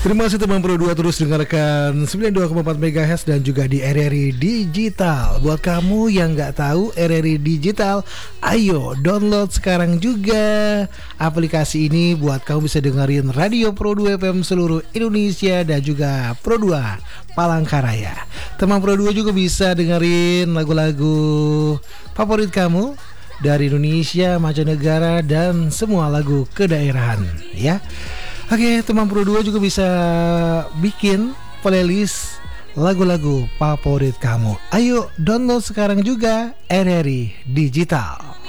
Terima kasih teman Pro 2 terus dengarkan 92,4 MHz dan juga di RRI Digital. Buat kamu yang nggak tahu RRI Digital, ayo download sekarang juga aplikasi ini buat kamu bisa dengerin radio Pro 2 FM seluruh Indonesia dan juga Pro 2 Palangkaraya. Teman Pro 2 juga bisa dengerin lagu-lagu favorit kamu dari Indonesia, mancanegara dan semua lagu kedaerahan ya. Oke, teman Pro 2 juga bisa bikin playlist lagu-lagu favorit kamu. Ayo download sekarang juga RRI Digital.